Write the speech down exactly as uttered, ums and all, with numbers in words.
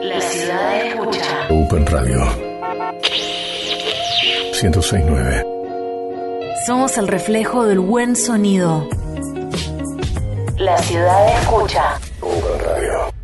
La ciudad escucha. Open Radio ciento seis punto nueve. Somos el reflejo del buen sonido. La ciudad escucha. Open Radio.